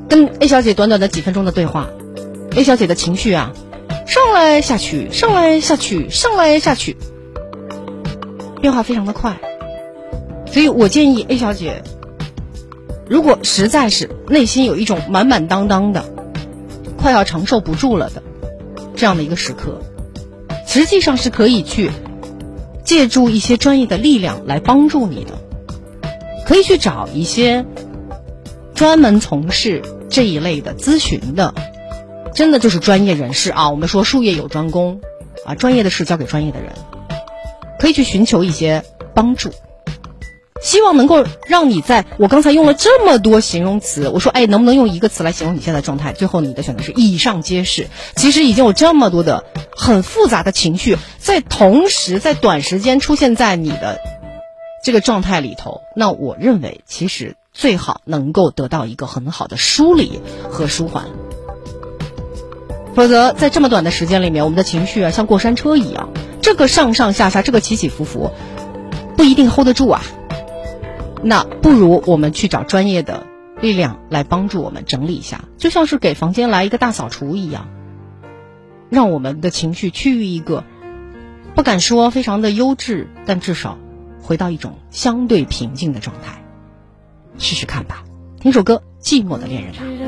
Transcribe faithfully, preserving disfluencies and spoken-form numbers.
跟 A 小姐短短的几分钟的对话， A 小姐的情绪啊，上来下去，上来下去，上来下去，变化非常的快。所以我建议 A 小姐，如果实在是内心有一种满满当当的快要承受不住了的这样的一个时刻，实际上是可以去借助一些专业的力量来帮助你的，可以去找一些专门从事这一类的咨询的，真的就是专业人士啊。我们说术业有专攻啊，专业的事交给专业的人，可以去寻求一些帮助。希望能够让你在我刚才用了这么多形容词，我说哎，能不能用一个词来形容你现在的状态？最后你的选择是以上皆是。其实已经有这么多的很复杂的情绪，在同时在短时间出现在你的这个状态里头，那我认为其实最好能够得到一个很好的梳理和舒缓。否则在这么短的时间里面，我们的情绪啊像过山车一样，这个上上下下，这个起起伏伏，不一定 hold 得住啊。那不如我们去找专业的力量来帮助我们整理一下，就像是给房间来一个大扫除一样，让我们的情绪趋于一个不敢说非常的优质，但至少回到一种相对平静的状态。试试看吧，听首歌《寂寞的恋人》吧。